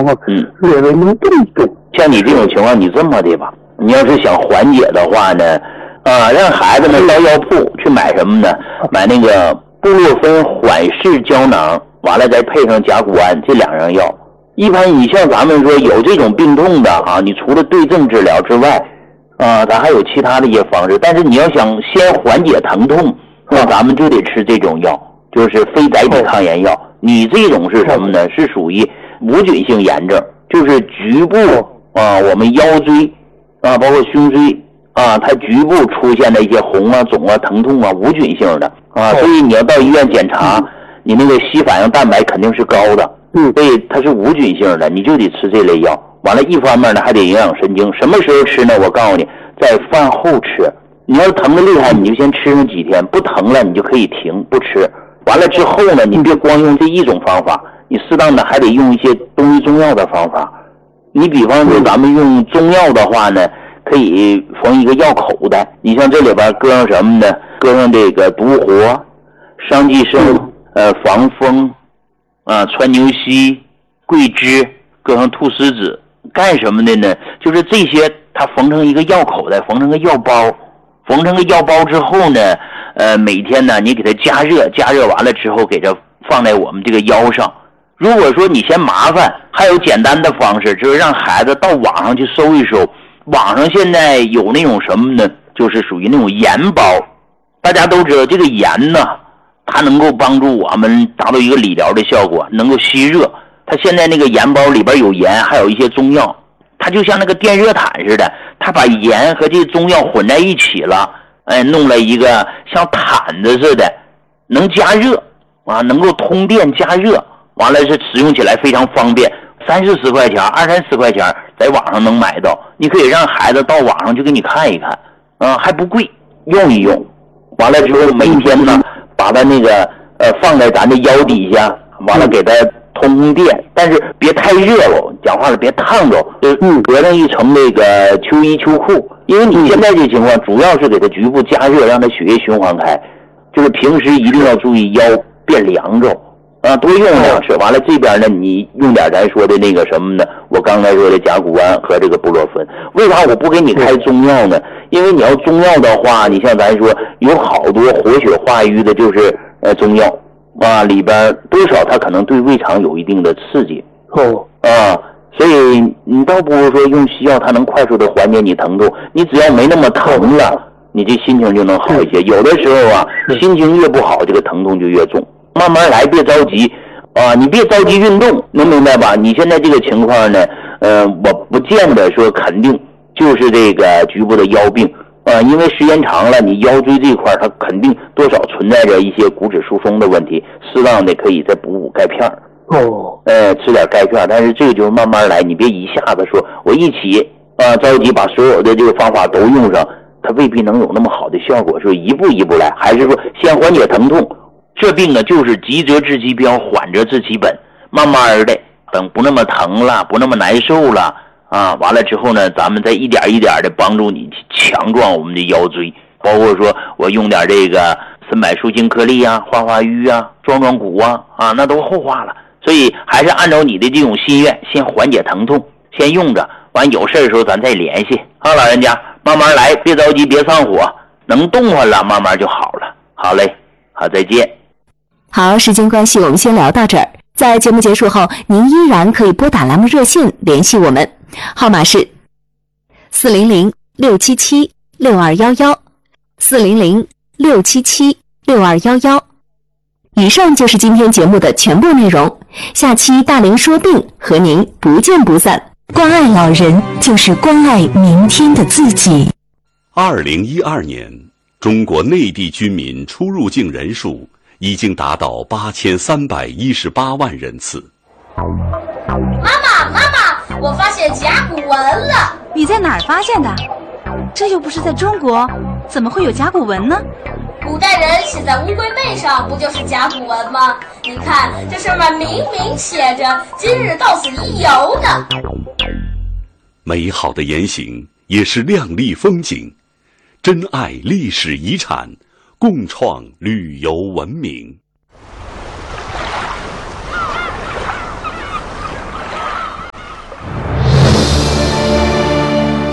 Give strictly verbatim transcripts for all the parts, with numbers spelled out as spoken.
况，嗯，略微能动一动。 像你这种情况，你这么的吧，你要是想缓解的话呢，啊，让孩子们到药铺去买什么呢？买那个布洛芬缓释胶囊，完了再配上甲钴胺这两样药。一般你像咱们说有这种病痛的啊，你除了对症治疗之外，啊，咱还有其他的一些方式。但是你要想先缓解疼痛，那咱们就得吃这种药，就是非甾体抗炎药。你这种是什么呢？是属于无菌性炎症，就是局部啊，我们腰椎啊，包括胸椎啊，它局部出现的一些红啊、肿啊、疼痛啊，无菌性的啊，所以你要到医院检查，你那个硒反应蛋白肯定是高的，嗯，所以它是无菌性的，你就得吃这类药。完了，一方面呢还得营养神经，什么时候吃呢？我告诉你，在饭后吃。你要疼的厉害，你就先吃上几天，不疼了你就可以停不吃。完了之后呢，你别光用这一种方法，你适当的还得用一些中医中药的方法。你比方说咱们用中药的话呢，可以缝一个药口袋，你像这里边搁上什么呢？搁上这个独活、伤寄生、呃防风啊、川牛膝、桂枝，搁上菟丝子，干什么的呢？就是这些它缝成一个药口袋，缝成个药包。缝成个药包之后呢，呃，每天呢，你给它加热，加热完了之后，给它放在我们这个腰上。如果说你嫌麻烦，还有简单的方式，就是让孩子到网上去搜一搜。网上现在有那种什么呢？就是属于那种盐包。大家都知道，这个盐呢，它能够帮助我们达到一个理疗的效果，能够吸热。它现在那个盐包里边有盐，还有一些中药。它就像那个电热毯似的，它把盐和这中药混在一起了，哎，弄了一个像毯子似的，能加热啊，能够通电加热，完了是使用起来非常方便，三四十块钱，二三十块钱，在网上能买到。你可以让孩子到网上去给你看一看，啊，还不贵，用一用。完了之后，每天呢，把它那个呃放在咱的腰底下，完了给它通通电，但是别太热了，讲话了别烫着，就隔上一层那个秋衣秋裤，因为你现在这情况主要是给它局部加热，让它血液循环开，就是平时一定要注意腰变凉着啊，多用两次。完了这边呢，你用点咱说的那个什么呢？我刚才说的甲钴胺和这个布洛芬。为啥我不给你开中药呢？因为你要中药的话，你像咱说有好多活血化瘀的，就是呃中药。啊，里边多少它可能对胃肠有一定的刺激哦啊，所以你倒不如说用西药，它能快速的缓解你疼痛。你只要没那么疼了，你这心情就能好一些。有的时候啊，心情越不好，这个疼痛就越重。慢慢来，别着急啊，你别着急运动，能明白吧？你现在这个情况呢，呃，我不见得说肯定就是这个局部的腰病。啊，因为时间长了，你腰椎这一块它肯定多少存在着一些骨质疏松的问题，适当的可以再补补钙片哦，呃，吃点钙片，但是这个就是慢慢来，你别一下子说我一起啊着急把所有的这个方法都用上，它未必能有那么好的效果，所以一步一步来，还是说先缓解疼痛。这病呢就是急则治其标，缓则治其本，慢慢的等不那么疼了，不那么难受了。啊，完了之后呢，咱们再一点一点的帮助你强壮我们的腰椎，包括说我用点这个参柏树精颗粒啊、化化瘀啊、壮壮骨啊，啊，那都后话了。所以还是按照你的这种心愿，先缓解疼痛，先用着，完有事的时候咱再联系啊，老人家慢慢来，别着急，别上火，能动换了，慢慢就好了。好嘞，好，再见。 好，时间关系，我们先聊到这儿。在节目结束后，您依然可以拨打栏目热线联系我们，号码是四零零六七七六二幺幺，四零零六七七六二幺幺。以上就是今天节目的全部内容，下期大龄说病和您不见不散。关爱老人就是关爱明天的自己。 二零一二年，中国内地居民出入境人数已经达到八千三百一十八万人次。 妈妈，妈妈，我发现甲骨文了。 你在哪儿发现的？这又不是在中国，怎么会有甲骨文呢？ 古代人写在乌龟背上，不就是甲骨文吗？你看，这上面明明写着“今日到此一游”呢。 美好的言行也是亮丽风景，珍爱历史遗产，共创旅游文明。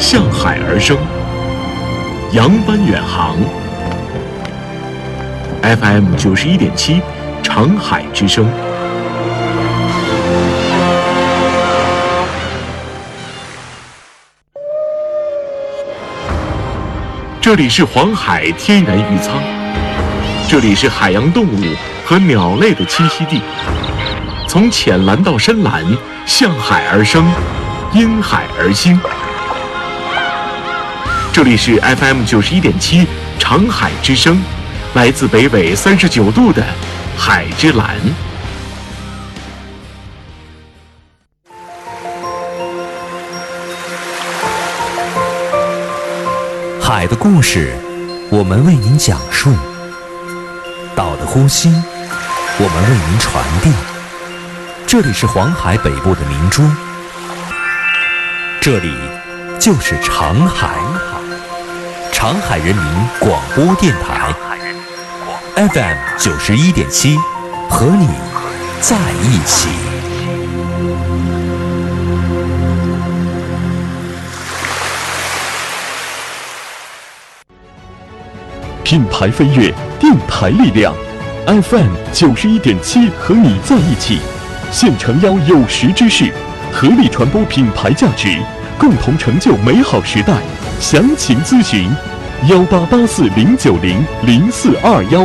向海而生，扬帆远航。F M 九十一点七，长海之声。这里是黄海天然渔仓，这里是海洋动物和鸟类的栖息地。从浅蓝到深蓝，向海而生，因海而兴。这里是 F M 九十一点七，长海之声，来自北纬三十九度的海之蓝。 海的故事，我们为您讲述；岛的呼吸，我们为您传递。这里是黄海北部的明珠，这里就是长海，长海人民广播电台 F M 九十一点七，和你在一起。 品牌飞跃，电台力量 ，F M 九十一点七，和你在一起。现诚邀有识之士，合力传播品牌价值，共同成就美好时代。详情咨询幺八八四零九零零四二幺。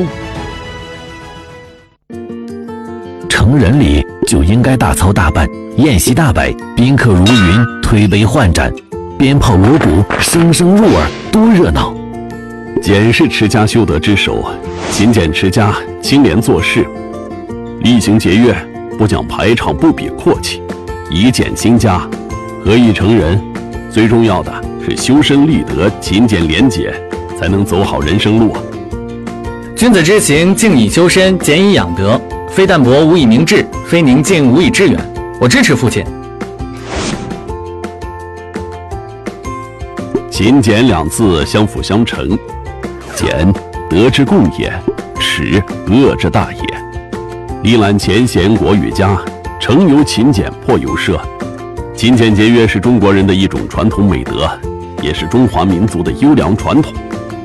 成人礼就应该大操大办，宴席大摆，宾客如云，推杯换盏，鞭炮锣鼓声声入耳，多热闹！ 俭是持家修德之首，勤俭持家，清廉做事，厉行节约，不讲排场，不比阔气，以俭兴家，合意成人。最重要的是修身立德，勤俭廉洁，才能走好人生路啊！ 君子之行，静以修身，俭以养德。非淡泊无以明志，非宁静无以致远。我支持父亲。 勤俭两字相辅相成，俭德之共也，耻恶之大也。历览前贤国与家，成由勤俭，破由奢。勤俭节约是中国人的一种传统美德，也是中华民族的优良传统。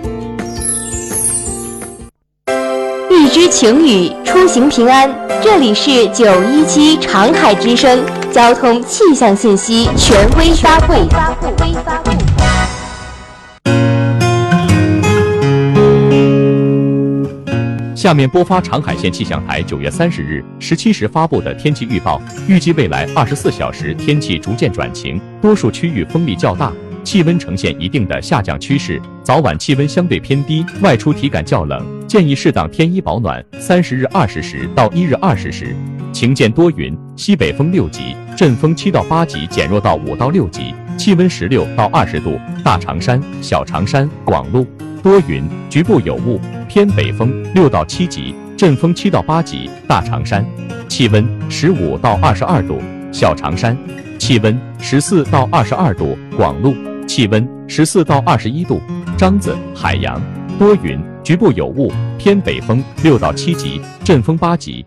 预知晴雨，出行平安。这里是九一七长海之声交通气象信息权威发布。 下面播发长海县气象台九月三十日十七时发布的天气预报，预计未来二十四小时天气逐渐转晴，多数区域风力较大，气温呈现一定的下降趋势，早晚气温相对偏低，外出体感较冷，建议适当添衣保暖。三十日二十时到一日二十时，晴间多云，西北风六级，阵风七到八级减弱到五到六级，气温十六到二十度。大长山、小长山、广路多云，局部有雾，偏北风六到七级，阵风七到八级。大长山气温十五到二十二度，小长山气温十四到二十二度，广路气温十四到二十一度。张子、海洋多云，局部有雾，偏北风六到七级，阵风八级。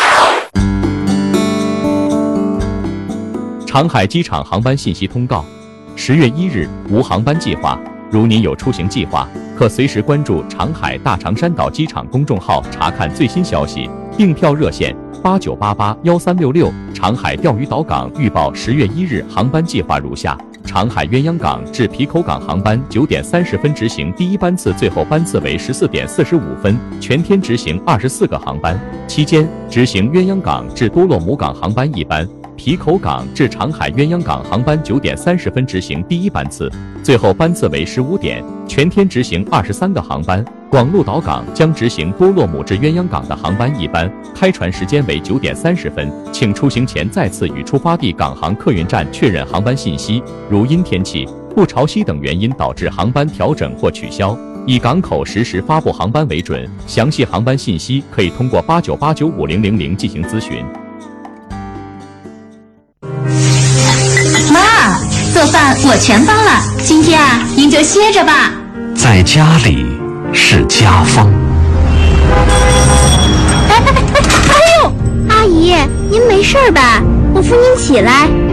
长海机场航班信息通告：十月一日无航班计划。如您有出行计划，可随时关注长海大长山岛机场公众号查看最新消息。订票热线八九八八幺三六六。长海钓鱼岛港预报十月一日航班计划如下：长海鸳鸯港至皮口港航班九点三十分执行第一班次，最后班次为十四点四十五分，全天执行二十四个航班，期间执行鸳鸯港至多洛姆港航班一班。皮口港至长海鸳鸯港航班九点三十分执行第一班次，最后班次为十五点，全天执行二十三个航班。广鹿岛港将执行多洛姆至鸳鸯港的航班一班，开船时间为九点三十分，请出行前再次与出发地港航客运站确认航班信息。如因天气、不潮汐等原因导致航班调整或取消，以港口实时发布航班为准。详细航班信息可以通过八九八九五零零零进行咨询。 妈，做饭我全帮了，今天啊，您就歇着吧。 在家里是家风。 哎哎哎哎呦，阿姨，您没事吧？我扶您起来。